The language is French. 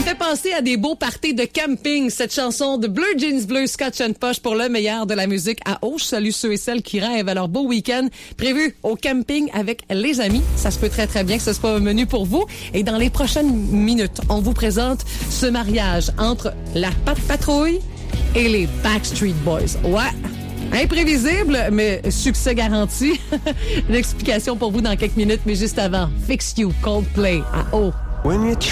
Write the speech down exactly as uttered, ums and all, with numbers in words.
fait penser à des beaux parties de camping, cette chanson de Bleu Jeans Bleu Scotch and Posh pour le meilleur de la musique à Auch. Salut ceux et celles qui rêvent à leur beau week-end prévu au camping avec les amis. Ça se peut très très bien que ce soit un menu pour vous. Et dans les prochaines minutes, on vous présente ce mariage entre la Pat Patrouille et les Backstreet Boys. Ouais. Imprévisible, mais succès garanti. Une explication pour vous dans quelques minutes, mais juste avant, Fix You, Coldplay à Auch.